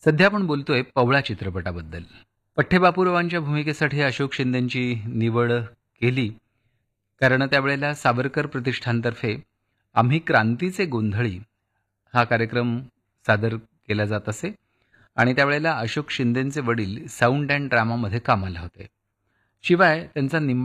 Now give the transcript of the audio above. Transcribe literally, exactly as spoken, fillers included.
सध्या आपण बोलतोय पवळा चित्रपटाबद्दल. पठ्ठेबापूरावांच्या भूमिकेसाठी अशोक शिंदेंची निवड केली कारण त्यावेळेला सावरकर प्रतिष्ठानतर्फे आम्ही क्रांतीचे गोंधळी हा कार्यक्रम सादर केला जात असे आणि त्यावेळेला अशोक शिंदेंचे वडील साऊंड अँड ड्रामामध्ये कामाला होते. शिवाय त्यांचा निम्मा